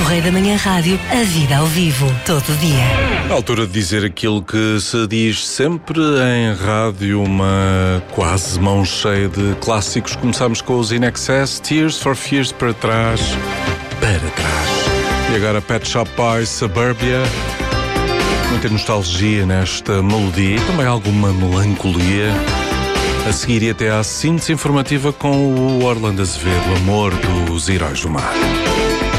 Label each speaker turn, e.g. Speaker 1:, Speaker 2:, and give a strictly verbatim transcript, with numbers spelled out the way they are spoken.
Speaker 1: Correio da Manhã Rádio, a vida ao vivo, todo dia.
Speaker 2: Na altura de dizer aquilo que se diz sempre em rádio, uma quase mão cheia de clássicos. Começamos com os In Excess, Tears for Fears para trás, para trás. E agora Pet Shop Boys, Suburbia. Muita nostalgia nesta melodia e também alguma melancolia. A seguir e até à síntese informativa com o Orlando Azevedo, Amor dos Heróis do Mar.